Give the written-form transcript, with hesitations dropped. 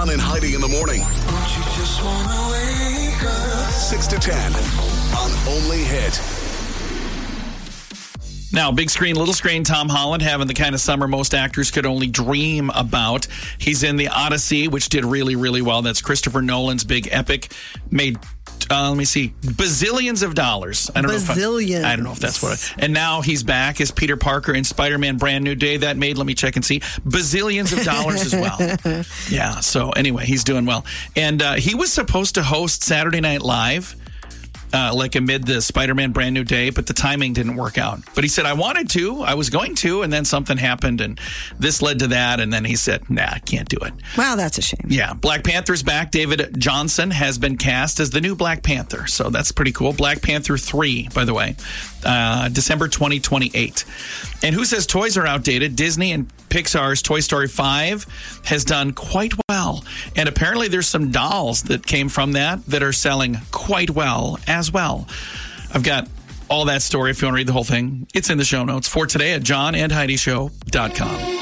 John and Heidi in the morning. Don't you just wanna wake up? 6 to 10 on Only Hit. Now, big screen, little screen, Tom Holland having the kind of summer most actors could only dream about. He's in The Odyssey, which did really, really well. That's Christopher Nolan's big epic. Made, bazillions of dollars. I don't know if that's what. And now he's back as Peter Parker in Spider-Man Brand New Day. That made, let me check and see, bazillions of dollars as well. Yeah, so anyway, he's doing well. And he was supposed to host Saturday Night Live. Amid the Spider-Man Brand New Day, but the timing didn't work out. But he said, I was going to, and then something happened, and this led to that, and then he said, nah, I can't do it. Wow, that's a shame. Yeah, Black Panther's back. David Johnson has been cast as the new Black Panther, so that's pretty cool. Black Panther 3, by the way, December 2028. And who says toys are outdated? Disney and Pixar's Toy Story 5 has done quite well. And apparently there's some dolls that came from that are selling quite well as well. I've got all that story if you want to read the whole thing. It's in the show notes for today at johnandheidishow.com.